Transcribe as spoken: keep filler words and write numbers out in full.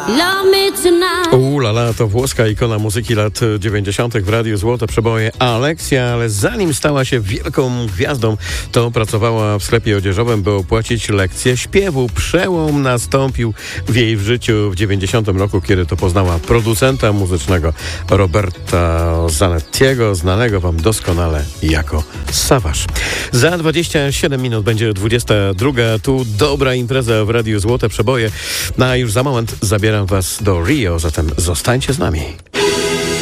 Ulala, to włoska ikona muzyki lat dziewięćdziesiątych w Radiu Złote Przeboje Aleksja, ale zanim stała się wielką gwiazdą, to pracowała w sklepie odzieżowym, by opłacić lekcję śpiewu. Przełom nastąpił w jej w życiu w dziewięćdziesiątym roku, kiedy to poznała producenta muzycznego Roberta Zanettiego, znanego wam doskonale jako Savage. Za dwadzieścia siedem minut będzie dwudziesta druga. Tu dobra impreza w Radiu Złote Przeboje. No a już za moment zabieram was do Rio, zatem zostańcie z nami.